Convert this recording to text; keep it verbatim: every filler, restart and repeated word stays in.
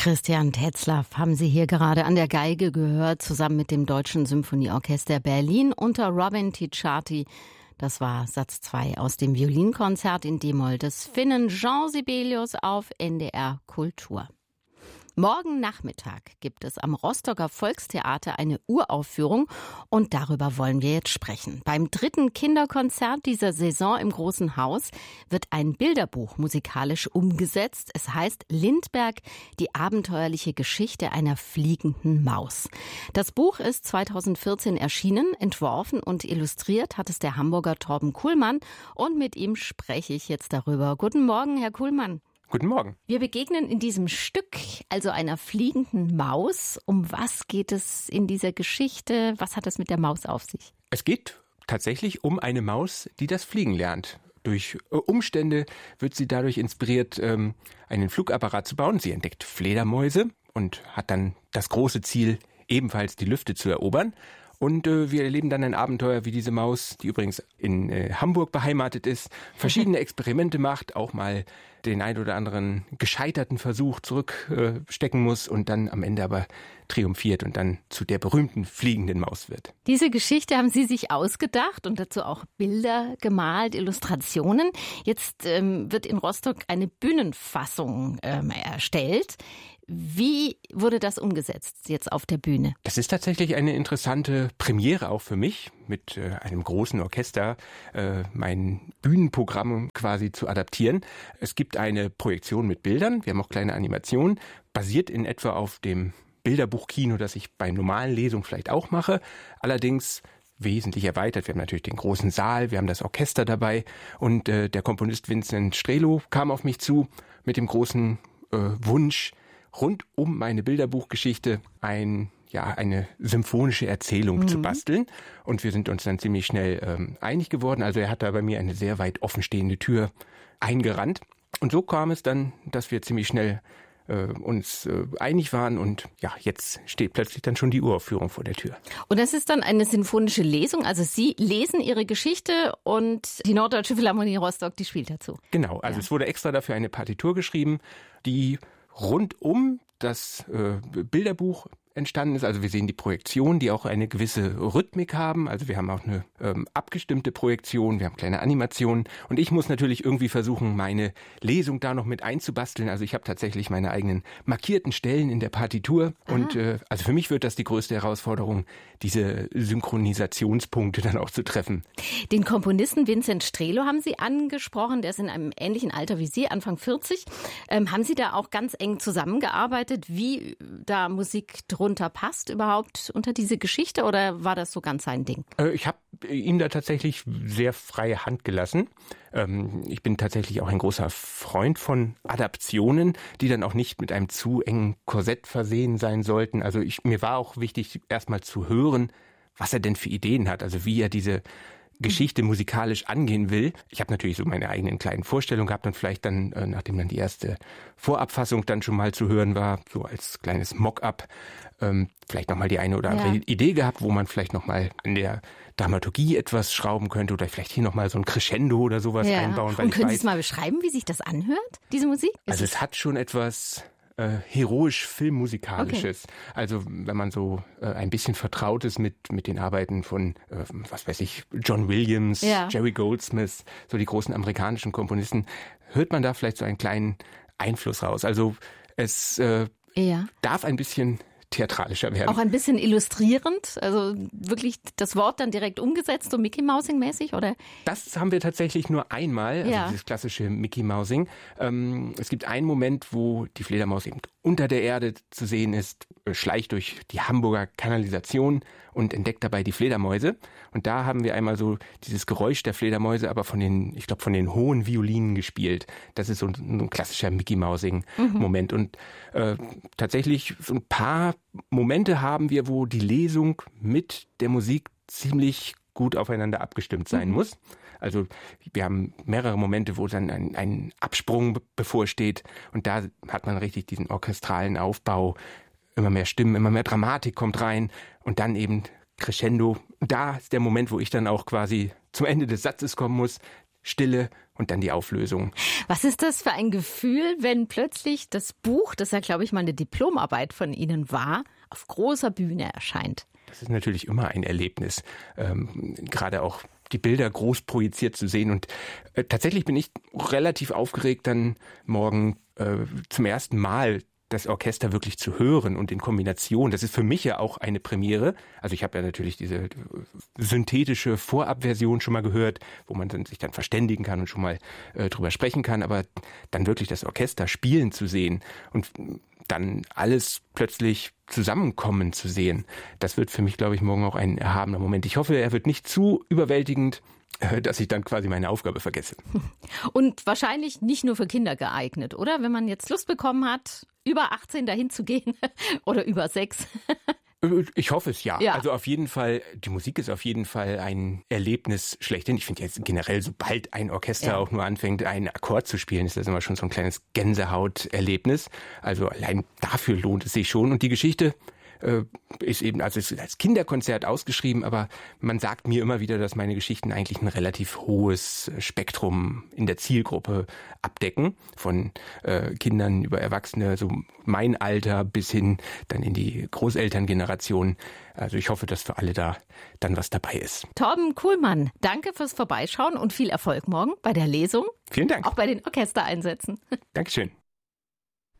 Christian Tetzlaff haben Sie hier gerade an der Geige gehört, zusammen mit dem Deutschen Symphonieorchester Berlin unter Robin Ticciati. Das war Satz zwei aus dem Violinkonzert in D-Moll des Finnen Jean Sibelius auf N D R Kultur. Morgen Nachmittag gibt es am Rostocker Volkstheater eine Uraufführung und darüber wollen wir jetzt sprechen. Beim dritten Kinderkonzert dieser Saison im Großen Haus wird ein Bilderbuch musikalisch umgesetzt. Es heißt Lindbergh, die abenteuerliche Geschichte einer fliegenden Maus. Das Buch ist zweitausendvierzehn erschienen, entworfen und illustriert hat es der Hamburger Torben Kuhlmann und mit ihm spreche ich jetzt darüber. Guten Morgen, Herr Kuhlmann. Guten Morgen. Wir begegnen in diesem Stück, also einer fliegenden Maus. Um was geht es in dieser Geschichte? Was hat es mit der Maus auf sich? Es geht tatsächlich um eine Maus, die das Fliegen lernt. Durch Umstände wird sie dadurch inspiriert, einen Flugapparat zu bauen. Sie entdeckt Fledermäuse und hat dann das große Ziel, ebenfalls die Lüfte zu erobern. Und äh, wir erleben dann ein Abenteuer, wie diese Maus, die übrigens in äh, Hamburg beheimatet ist, verschiedene Experimente macht, auch mal den ein oder anderen gescheiterten Versuch zurückstecken äh, muss und dann am Ende aber triumphiert und dann zu der berühmten fliegenden Maus wird. Diese Geschichte haben Sie sich ausgedacht und dazu auch Bilder gemalt, Illustrationen. Jetzt ähm, wird in Rostock eine Bühnenfassung ähm, erstellt. Wie wurde das umgesetzt jetzt auf der Bühne? Das ist tatsächlich eine interessante Premiere auch für mich, mit äh, einem großen Orchester äh, mein Bühnenprogramm quasi zu adaptieren. Es gibt eine Projektion mit Bildern, wir haben auch kleine Animationen, basiert in etwa auf dem Bilderbuchkino, das ich bei normalen Lesungen vielleicht auch mache, allerdings wesentlich erweitert. Wir haben natürlich den großen Saal, wir haben das Orchester dabei und äh, der Komponist Vincent Strehlow kam auf mich zu mit dem großen äh, Wunsch, rund um meine Bilderbuchgeschichte ein, ja, eine symphonische Erzählung mhm. zu basteln. Und wir sind uns dann ziemlich schnell ähm, einig geworden. Also er hat da bei mir eine sehr weit offenstehende Tür eingerannt. Und so kam es dann, dass wir ziemlich schnell äh, uns äh, einig waren. Und ja, jetzt steht plötzlich dann schon die Uraufführung vor der Tür. Und das ist dann eine sinfonische Lesung. Also Sie lesen Ihre Geschichte und die Norddeutsche Philharmonie Rostock, die spielt dazu. Genau, also ja. Es wurde extra dafür eine Partitur geschrieben, die rund um das äh, Bilderbuch entstanden ist. Also wir sehen die Projektion, die auch eine gewisse Rhythmik haben. Also wir haben auch eine ähm, abgestimmte Projektion, wir haben kleine Animationen. Und ich muss natürlich irgendwie versuchen, meine Lesung da noch mit einzubasteln. Also ich habe tatsächlich meine eigenen markierten Stellen in der Partitur. Aha. Und äh, also für mich wird das die größte Herausforderung, diese Synchronisationspunkte dann auch zu treffen. Den Komponisten Vincent Strehlow haben Sie angesprochen. Der ist in einem ähnlichen Alter wie Sie, Anfang vierzig. Ähm, haben Sie da auch ganz eng zusammengearbeitet, wie da Musik drunter passt überhaupt unter diese Geschichte, oder war das so ganz sein Ding? Ich habe ihm da tatsächlich sehr freie Hand gelassen. Ich bin tatsächlich auch ein großer Freund von Adaptionen, die dann auch nicht mit einem zu engen Korsett versehen sein sollten. Also ich, mir war auch wichtig, erstmal zu hören, was er denn für Ideen hat, also wie er diese Geschichte musikalisch angehen will. Ich habe natürlich so meine eigenen kleinen Vorstellungen gehabt und vielleicht dann, äh, nachdem dann die erste Vorabfassung dann schon mal zu hören war, so als kleines Mock-up, ähm, vielleicht nochmal die eine oder andere ja. Idee gehabt, wo man vielleicht nochmal in der Dramaturgie etwas schrauben könnte oder vielleicht hier nochmal so ein Crescendo oder sowas ja. einbauen. Weil und können Sie es mal beschreiben, wie sich das anhört, diese Musik? Ist also es hat schon etwas Äh, heroisch filmmusikalisches. Okay. Also wenn man so äh, ein bisschen vertraut ist mit mit den Arbeiten von, äh, was weiß ich, John Williams, ja. Jerry Goldsmith, so die großen amerikanischen Komponisten, hört man da vielleicht so einen kleinen Einfluss raus. Also es äh, ja. darf ein bisschen theatralischer werden. Auch ein bisschen illustrierend, also wirklich das Wort dann direkt umgesetzt, so Mickey-Mousing-mäßig, oder? Das haben wir tatsächlich nur einmal, also ja. dieses klassische Mickey-Mousing. Ähm, es gibt einen Moment, wo die Fledermaus eben unter der Erde zu sehen ist, schleicht durch die Hamburger Kanalisation und entdeckt dabei die Fledermäuse. Und da haben wir einmal so dieses Geräusch der Fledermäuse, aber von den, ich glaube, von den hohen Violinen gespielt. Das ist so ein, ein klassischer Mickey-Mousing-Moment. Mhm. Und äh, tatsächlich so ein paar Momente haben wir, wo die Lesung mit der Musik ziemlich gut aufeinander abgestimmt sein mhm. muss. Also wir haben mehrere Momente, wo dann ein, ein Absprung bevorsteht und da hat man richtig diesen orchestralen Aufbau, immer mehr Stimmen, immer mehr Dramatik kommt rein und dann eben Crescendo. Da ist der Moment, wo ich dann auch quasi zum Ende des Satzes kommen muss. Stille und dann die Auflösung. Was ist das für ein Gefühl, wenn plötzlich das Buch, das ja, glaube ich, mal eine Diplomarbeit von Ihnen war, auf großer Bühne erscheint? Das ist natürlich immer ein Erlebnis, ähm, gerade auch die Bilder groß projiziert zu sehen. Und äh, tatsächlich bin ich relativ aufgeregt, dann morgen äh, zum ersten Mal das Orchester wirklich zu hören und in Kombination. Das ist für mich ja auch eine Premiere. Also ich habe ja natürlich diese synthetische Vorabversion schon mal gehört, wo man dann sich dann verständigen kann und schon mal äh, drüber sprechen kann. Aber dann wirklich das Orchester spielen zu sehen und dann alles plötzlich zusammenkommen zu sehen, das wird für mich, glaube ich, morgen auch ein erhabener Moment. Ich hoffe, er wird nicht zu überwältigend, dass ich dann quasi meine Aufgabe vergesse. Und wahrscheinlich nicht nur für Kinder geeignet, oder? Wenn man jetzt Lust bekommen hat, über achtzehn dahin zu gehen oder über sechs. Ich hoffe es, ja. ja. Also auf jeden Fall, die Musik ist auf jeden Fall ein Erlebnis schlechthin. Ich finde jetzt generell, sobald ein Orchester ja. auch nur anfängt, einen Akkord zu spielen, ist das immer schon so ein kleines Gänsehaut-Erlebnis. Also allein dafür lohnt es sich schon. Und die Geschichte äh, ist eben, also ist als Kinderkonzert ausgeschrieben, aber man sagt mir immer wieder, dass meine Geschichten eigentlich ein relativ hohes Spektrum in der Zielgruppe abdecken. Von äh, Kindern über Erwachsene, so mein Alter bis hin dann in die Großelterngeneration. Also ich hoffe, dass für alle da dann was dabei ist. Torben Kuhlmann, danke fürs Vorbeischauen und viel Erfolg morgen bei der Lesung. Vielen Dank. Auch bei den Orchestereinsätzen. Dankeschön.